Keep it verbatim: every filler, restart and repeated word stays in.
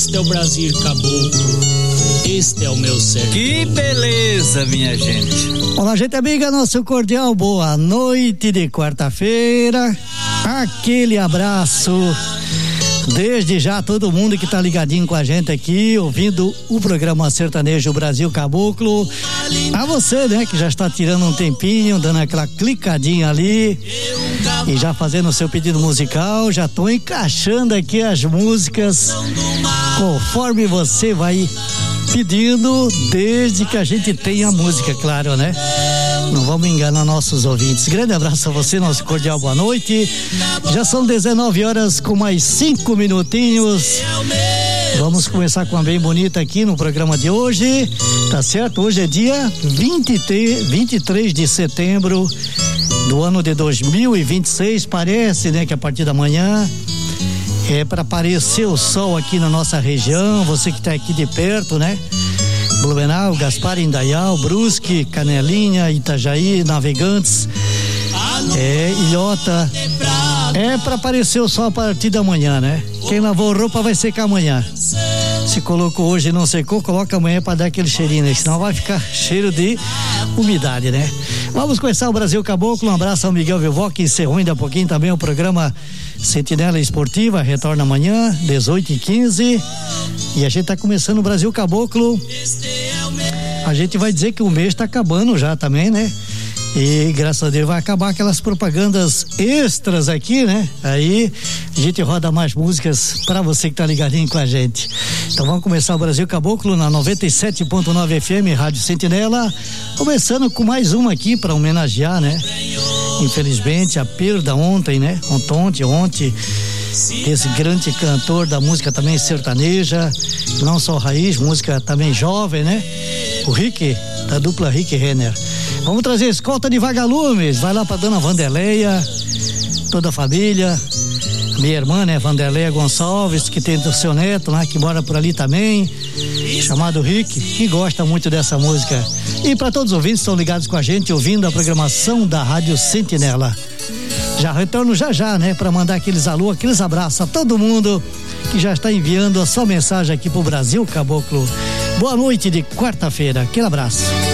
Este é o Brasil Caboclo, este é o meu ser. Que beleza, minha gente. Olá, gente amiga, nosso cordial boa noite de quarta-feira. Aquele abraço. Desde já, todo mundo que tá ligadinho com a gente aqui, ouvindo o programa Sertanejo Brasil Caboclo. A você, né, que já está tirando um tempinho, dando aquela clicadinha ali e já fazendo o seu pedido musical. Já tô encaixando aqui as músicas conforme você vai pedindo, desde que a gente tenha a música, claro, né? Não vamos enganar nossos ouvintes. Grande abraço a você, nosso cordial boa noite. Já são dezenove horas com mais cinco minutinhos. Vamos começar com uma bem bonita aqui no programa de hoje. Tá certo? Hoje é dia vinte e três de setembro do ano de dois mil e vinte e seis. Parece, né, que a partir da manhã é para aparecer o sol aqui na nossa região. Você que tá aqui de perto, né? Blumenau, Gaspar, Indaial, Brusque, Canelinha, Itajaí, Navegantes, é, Ilhota. É para aparecer o sol a partir da manhã, né? Quem lavou roupa vai secar amanhã. Se colocou hoje e não secou, coloca amanhã para dar aquele cheirinho, né? Senão vai ficar cheiro de umidade, né? Vamos começar o Brasil Caboclo. Um abraço ao Miguel Vilvó, que encerrou ainda há pouquinho também o programa Sentinela Esportiva. Retorna amanhã, dezoito e quinze. E a gente tá começando o Brasil Caboclo. A gente vai dizer que o mês tá acabando já também, né? E graças a Deus vai acabar aquelas propagandas extras aqui, né? Aí a gente roda mais músicas pra você que tá ligadinho com a gente. Então vamos começar o Brasil Caboclo na noventa e sete ponto nove F M, Rádio Sentinela. Começando com mais uma aqui pra homenagear, né? Infelizmente a perda ontem, né? Ontem, ontem, esse grande cantor da música também sertaneja, não só raiz, música também jovem, né? O Rick, da dupla Rick Renner. Vamos trazer a escolta de vagalumes. Vai lá pra dona Vanderleia, toda a família, minha irmã, né, Vanderleia Gonçalves, que tem o seu neto lá, que mora por ali também, chamado Rick, que gosta muito dessa música. E para todos os ouvintes que estão ligados com a gente, ouvindo a programação da Rádio Sentinela. Já retorno já já, né, para mandar aqueles alô, aqueles abraços a todo mundo que já está enviando a sua mensagem aqui pro Brasil Caboclo. Boa noite de quarta-feira, aquele abraço.